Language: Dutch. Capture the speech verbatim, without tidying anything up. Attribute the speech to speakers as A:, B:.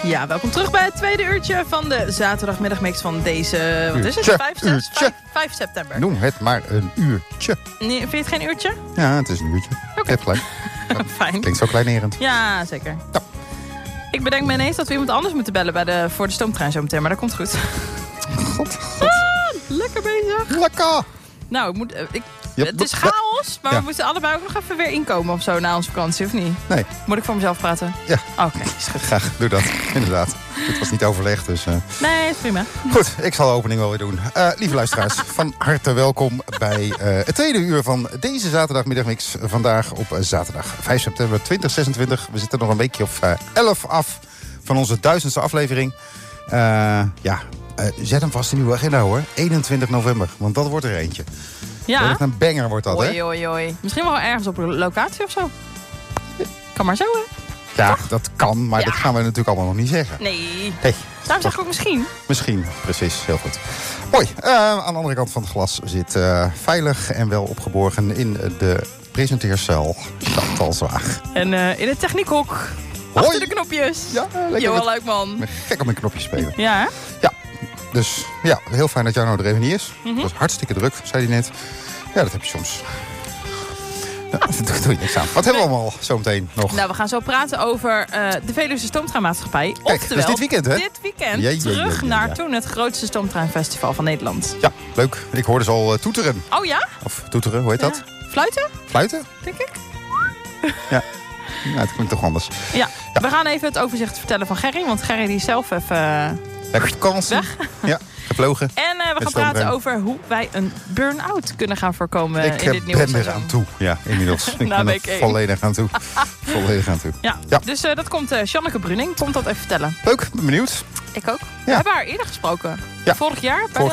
A: Ja, welkom terug bij het tweede uurtje van de zaterdagmiddagmix van deze... Wat is het? vijf september.
B: Noem het maar een uurtje.
A: Nee, vind je het geen uurtje?
B: Ja, het is een uurtje.
A: Oké.
B: Okay.
A: Fijn.
B: Klinkt zo kleinerend.
A: Ja, zeker.
B: Ja.
A: Ik bedenk me ineens dat we iemand anders moeten bellen bij de, voor de stoomtrein zometeen, maar dat komt goed.
B: God, god.
A: Ah, lekker bezig.
B: Lekker.
A: Nou, ik moet, ik,
B: Yep.
A: het is chaos, maar
B: ja.
A: we moeten allebei ook nog even weer inkomen of zo na onze vakantie, of niet?
B: Nee.
A: Moet ik voor mezelf praten?
B: Ja.
A: Oké, okay, is goed.
B: Graag, doe dat. Inderdaad. Dit was niet overlegd, dus... Uh...
A: Nee, is prima.
B: Goed, ik zal de opening wel weer doen. Uh, lieve luisteraars, van harte welkom bij uh, het tweede uur van deze zaterdagmiddagmix. Vandaag op zaterdag vijf september tweeduizend zesentwintig. We zitten nog een weekje of uh, elf af van onze duizendste aflevering. Uh, ja, uh, zet hem vast in uw agenda hoor. eenentwintig november, want dat wordt er eentje.
A: Ja.
B: Echt een banger wordt dat, hè?
A: Oei, oei, oei. Misschien wel ergens op een locatie of zo. Kan maar zo, hè?
B: Ja,
A: toch?
B: dat kan, maar
A: Ja.
B: dat gaan we natuurlijk allemaal nog niet zeggen.
A: Nee.
B: Hey,
A: Daarom zeg ik ook misschien.
B: misschien, precies, heel goed. Mooi, uh, aan de andere kant van het glas zit uh, veilig en wel opgeborgen in de presenteercel Chantal Zwaag.
A: En uh, in het techniekhok.
B: Hoi.
A: Achter de knopjes.
B: Ja, lekker.
A: Johan
B: met-
A: Luikman.
B: Ik ben gek om mijn knopjes spelen.
A: Ja, hè?
B: Ja, dus ja, heel fijn dat jou nou er even niet is.
A: Mhm.
B: Dat was hartstikke druk, zei hij net. Ja, dat heb je soms. Ja, daar doe je niks aan. Wat hebben we allemaal zometeen nog?
A: Nou, we gaan zo praten over uh, de Veluwse Stoomtreinmaatschappij.
B: Kijk, dat
A: Oftewel,
B: is dit weekend, hè?
A: dit weekend
B: Ja, ja, ja,
A: terug
B: ja, ja.
A: naar toen het grootste stoomtreinfestival van Nederland.
B: Ja, leuk. Ik hoorde ze al uh, toeteren.
A: Oh ja?
B: Of toeteren, hoe heet dat?
A: Ja. Fluiten,
B: Fluiten?
A: denk ik.
B: Ja. Ja, het klinkt toch anders.
A: Ja. We gaan even het overzicht vertellen van Gerry. Want Gerry die is zelf even uh,
B: Lekker vakantie.
A: weg.
B: Ja, gevlogen.
A: En uh, we gaan
B: stoomtrein.
A: praten over hoe wij een burn-out kunnen gaan voorkomen
B: ik
A: in dit
B: uh,
A: nieuwe
B: ben er
A: seizoen.
B: aan toe. Ja, inmiddels. Ik
A: Na
B: ben
A: week
B: er
A: één.
B: volledig aan toe. volledig aan toe.
A: Ja,
B: Ja.
A: dus uh, dat komt uh, Janneke Bruning. Komt dat even vertellen.
B: Leuk, ben benieuwd.
A: Ik ook. We hebben haar eerder gesproken.
B: Ja.
A: Vorig jaar bij
B: Vorig